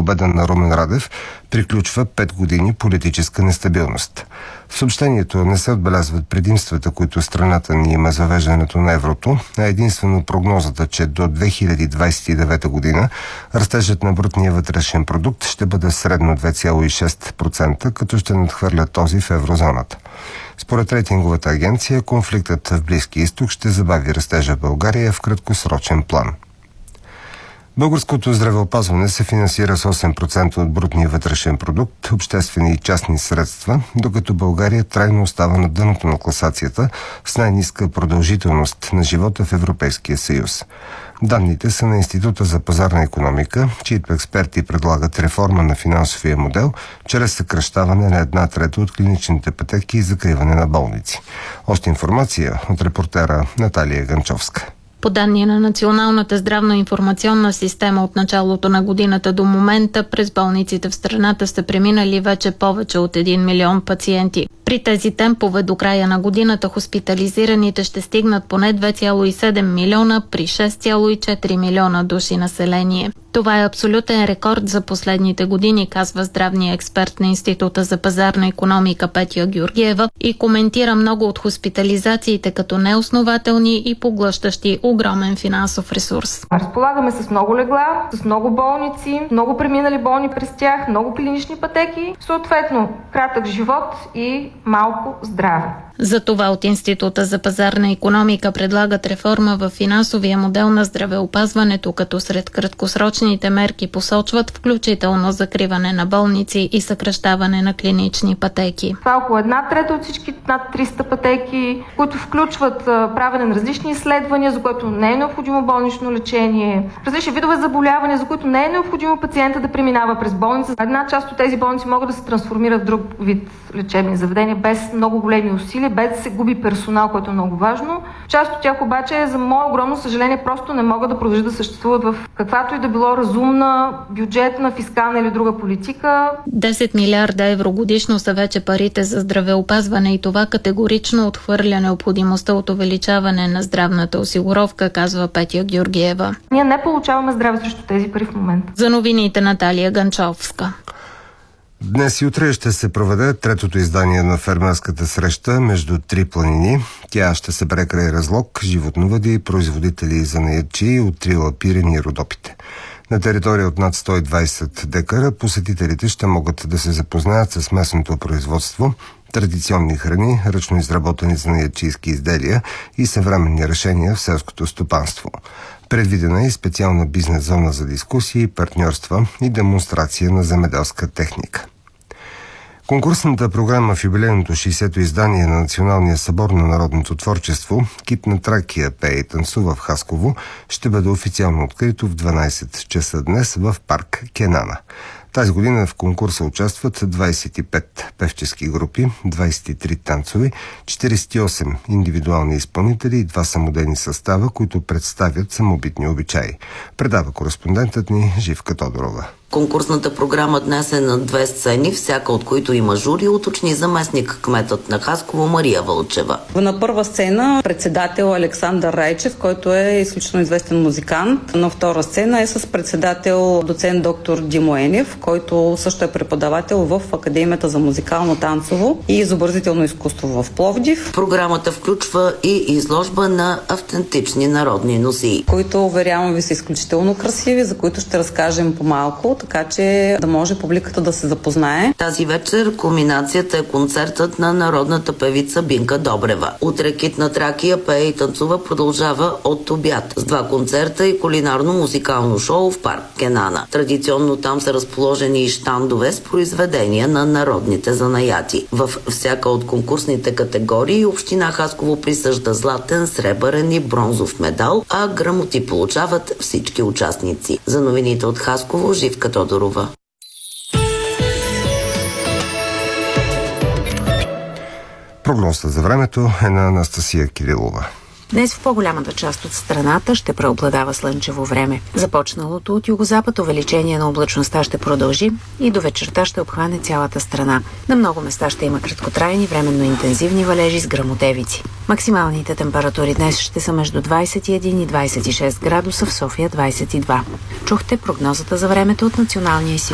победа на Румен Радев приключва 5 години политическа нестабилност. В съобщението не се отбелязват предимствата, които страната ни има за въвеждането на еврото, а единствено прогнозата, че до 2029 година растежът на брутния вътрешен продукт ще бъде средно 2,6%, като ще надхвърля този в еврозоната. Според рейтинговата агенция, конфликтът в Близкия изток ще забави растежа в България в краткосрочен план. Българското здравеопазване се финансира с 8% от брутния вътрешен продукт, обществени и частни средства, докато България трайно остава на дъното на класацията с най-ниска продължителност на живота в Европейския съюз. Данните са на Института за пазарна икономика, чиито експерти предлагат реформа на финансовия модел чрез съкращаване на 1/3 от клиничните пътеки и закриване на болници. Още информация от репортера Наталия Ганчовска. По данни на Националната здравно-информационна система от началото на годината до момента през болниците в страната са преминали вече повече от 1 милион пациенти. При тези темпове до края на годината хоспитализираните ще стигнат поне 2,7 милиона при 6,4 милиона души население. Това е абсолютен рекорд за последните години, казва здравния експерт на Института за пазарна икономика Петя Георгиева и коментира много от хоспитализациите като неоснователни и поглъщащи огромен финансов ресурс. Разполагаме с много легла, с много болници, много преминали болни през тях, много клинични пътеки, съответно кратък живот и малко здраве. Затова от Института за пазарна икономика предлагат реформа в финансовия модел на здравеопазването, като сред краткосрочните мерки посочват включително закриване на болници и съкращаване на клинични пътеки. Това е около 1/3 от всички над 300 пътеки, които включват правене на различни изследвания, за което не е необходимо болнично лечение, различни видове заболявания, за които не е необходимо пациента да преминава през болница. Една част от тези болници могат да се трансформират в друг вид лечебни заведения без много големи усилия, без да се губи персонал, което е много важно. Част от тях обаче, за мое огромно съжаление, просто не могат да продължат да съществуват в каквато и да било разумна бюджетна, фискална или друга политика. 10 милиарда евро годишно са вече парите за здравеопазване и това категорично отхвърля необходимостта от увеличаване на здравната осигуровка, казва Петя Георгиева. Ние не получаваме здраве срещу тези пари в момента. За новините Наталия Ганчовска. Днес и утре ще се проведе третото издание на фермерската среща между три планини. Тя ще събере край Разлог животновъди, производители и занаятчии от Трила, Пирин и Родопите. На територия от над 120 декара посетителите ще могат да се запознаят с местното производство, традиционни храни, ръчно изработени занаятчийски изделия и съвременни решения в селското стопанство. Предвидена е и специална бизнес зона за дискусии, партньорства и демонстрация на земеделска техника. Конкурсната програма в юбилейното 60-то издание на Националния събор на народното творчество "Кит на Тракия пее и танцува" в Хасково ще бъде официално открито в 12 часа днес в парк Кенана. Тази година в конкурса участват 25 певчески групи, 23 танцови, 48 индивидуални изпълнители и 2 самодейни състава, които представят самобитни обичаи. Предава кореспондентът ни Живка Тодорова. Конкурсната програма днес е на 2 сцени, всяка от които има жури, уточни заместник кметът на Хасково Мария Вълчева. На първа сцена председател Александър Райчев, който е изключително известен музикант. На втора сцена е с председател доцент доктор Димо Енев, който също е преподавател в Академията за музикално-танцово и изобразително изкуство в Пловдив. Програмата включва и изложба на автентични народни носии, които, уверявам ви, са изключително красиви, за които ще разкажем по-малко, така че да може публиката да се запознае. Тази вечер кулминацията е концертът на народната певица Бинка Добрева. Утре "Кит на Тракия пее и танцува" продължава от обяд с 2 концерта и кулинарно-музикално шоу в парк Кенана. Традиционно там са разположени и щандове с произведения на народните занаяти. Във всяка от конкурсните категории община Хасково присъжда златен, сребърен и бронзов медал, а грамоти получават всички участници. За новините от Хасково, Живка Тодорова. Прогнозата за времето е на Анастасия Кирилова. Днес в по-голямата част от страната ще преобладава слънчево време. Започналото от югозапад увеличение на облачността ще продължи и до вечерта ще обхване цялата страна. На много места ще има краткотрайни, временно интензивни валежи с гръмотевици. Максималните температури днес ще са между 21 и 26 градуса, в София 22. Чухте прогнозата за времето от Националния институт